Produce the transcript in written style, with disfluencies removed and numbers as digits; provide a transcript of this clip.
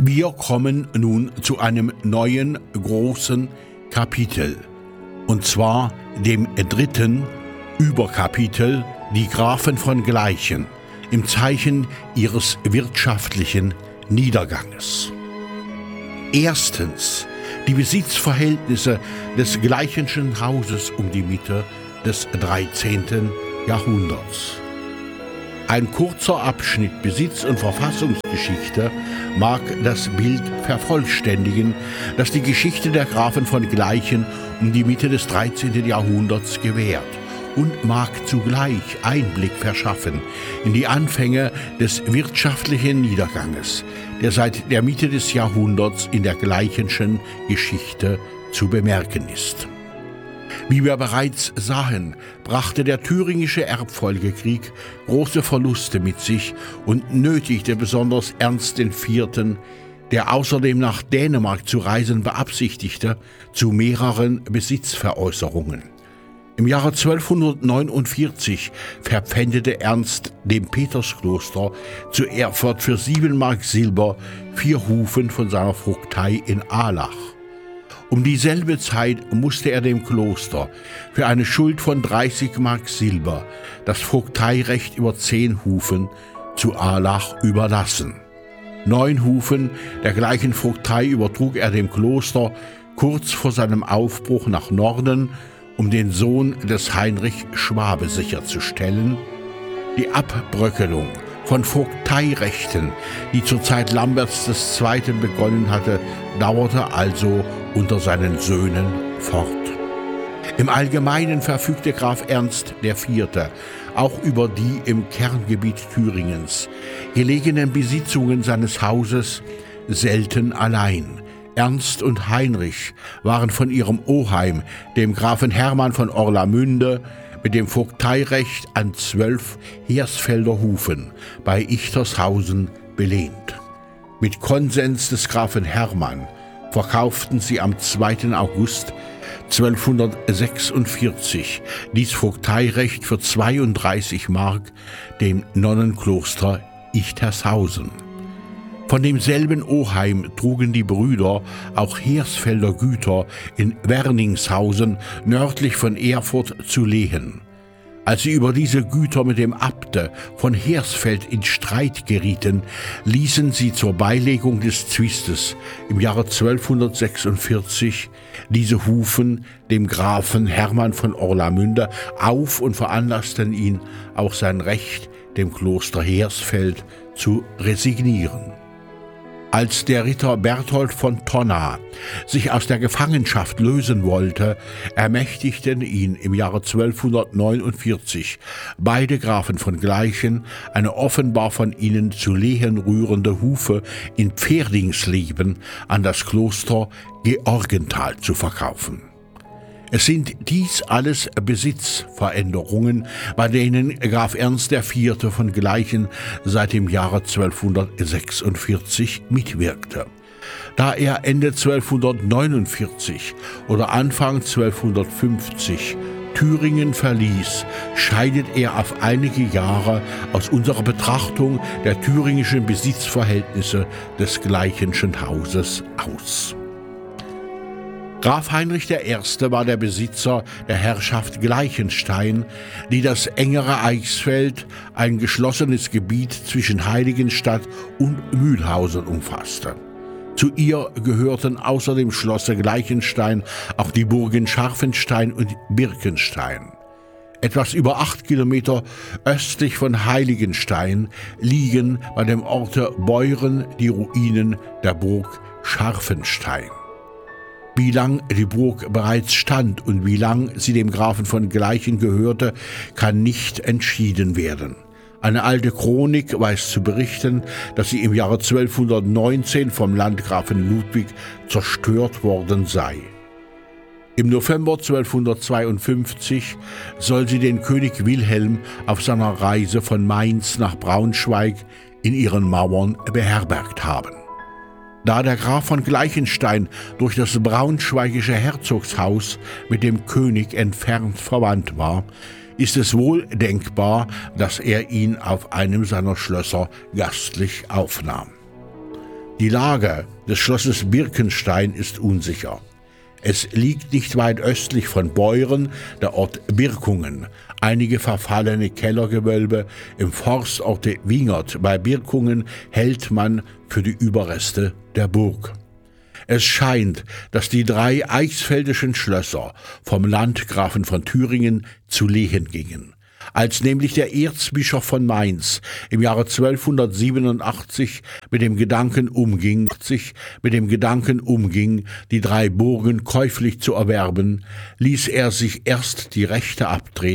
Wir kommen nun zu einem neuen großen Kapitel, und zwar dem dritten Überkapitel, die Grafen von Gleichen, im Zeichen ihres wirtschaftlichen Niederganges. Erstens die Besitzverhältnisse des Gleichenschen Hauses um die Mitte des 13. Jahrhunderts. Ein kurzer Abschnitt Besitz- und Verfassungsgeschichte mag das Bild vervollständigen, das die Geschichte der Grafen von Gleichen um die Mitte des 13. Jahrhunderts gewährt, und mag zugleich Einblick verschaffen in die Anfänge des wirtschaftlichen Niederganges, der seit der Mitte des Jahrhunderts in der Gleichenschen Geschichte zu bemerken ist. Wie wir bereits sahen, brachte der thüringische Erbfolgekrieg große Verluste mit sich und nötigte besonders Ernst IV., der außerdem nach Dänemark zu reisen beabsichtigte, zu mehreren Besitzveräußerungen. Im Jahre 1249 verpfändete Ernst dem Peterskloster zu Erfurt für 7 Mark Silber 4 Hufen von seiner Vogtei in Ahlach. Um dieselbe Zeit musste er dem Kloster für eine Schuld von 30 Mark Silber das Vogteirecht über 10 Hufen zu Ahlach überlassen. 9 Hufen der gleichen Vogtei übertrug er dem Kloster kurz vor seinem Aufbruch nach Norden, um den Sohn des Heinrich Schwabe sicherzustellen. Die Abbröckelung von Vogteirechten, die zur Zeit Lamberts II. Begonnen hatte, dauerte also unter seinen Söhnen fort. Im Allgemeinen verfügte Graf Ernst IV. Auch über die im Kerngebiet Thüringens gelegenen Besitzungen seines Hauses selten allein. Ernst und Heinrich waren von ihrem Oheim, dem Grafen Hermann von Orlamünde, mit dem Vogteirecht an 12 Hersfelder Hufen bei Ichtershausen belehnt. Mit Konsens des Grafen Hermann verkauften sie am 2. August 1246 dies Vogteirecht für 32 Mark dem Nonnenkloster Ichtershausen. Von demselben Oheim trugen die Brüder auch Hersfelder Güter in Werningshausen nördlich von Erfurt zu Lehen. Als sie über diese Güter mit dem Abte von Hersfeld in Streit gerieten, ließen sie zur Beilegung des Zwistes im Jahre 1246 diese Hufen dem Grafen Hermann von Orlamünde auf und veranlassten ihn, auch sein Recht dem Kloster Hersfeld zu resignieren. Als der Ritter Berthold von Tonna sich aus der Gefangenschaft lösen wollte, ermächtigten ihn im Jahre 1249 beide Grafen von Gleichen, eine offenbar von ihnen zu Lehen rührende Hufe in Pferdingsleben an das Kloster Georgenthal zu verkaufen. Es sind dies alles Besitzveränderungen, bei denen Graf Ernst IV. Von Gleichen seit dem Jahre 1246 mitwirkte. Da er Ende 1249 oder Anfang 1250 Thüringen verließ, scheidet er auf einige Jahre aus unserer Betrachtung der thüringischen Besitzverhältnisse des Gleichenschen Hauses aus. Graf Heinrich I. war der Besitzer der Herrschaft Gleichenstein, die das engere Eichsfeld, ein geschlossenes Gebiet zwischen Heiligenstadt und Mühlhausen umfasste. Zu ihr gehörten außer dem Schlosse Gleichenstein auch die Burgen Scharfenstein und Birkenstein. Etwas über 8 Kilometer östlich von Heiligenstein liegen bei dem Orte Beuren die Ruinen der Burg Scharfenstein. Wie lang die Burg bereits stand und wie lang sie dem Grafen von Gleichen gehörte, kann nicht entschieden werden. Eine alte Chronik weiß zu berichten, dass sie im Jahre 1219 vom Landgrafen Ludwig zerstört worden sei. Im November 1252 soll sie den König Wilhelm auf seiner Reise von Mainz nach Braunschweig in ihren Mauern beherbergt haben. Da der Graf von Gleichenstein durch das braunschweigische Herzogshaus mit dem König entfernt verwandt war, ist es wohl denkbar, dass er ihn auf einem seiner Schlösser gastlich aufnahm. Die Lage des Schlosses Birkenstein ist unsicher. Es liegt nicht weit östlich von Beuren, der Ort Birkungen. Einige verfallene Kellergewölbe im Forstorte Wingert bei Birkungen hält man für die Überreste der Burg. Es scheint, dass die 3 eichsfeldischen Schlösser vom Landgrafen von Thüringen zu Lehen gingen. Als nämlich der Erzbischof von Mainz im Jahre 1287 mit dem Gedanken umging, die 3 Burgen käuflich zu erwerben, ließ er sich erst die Rechte abtreten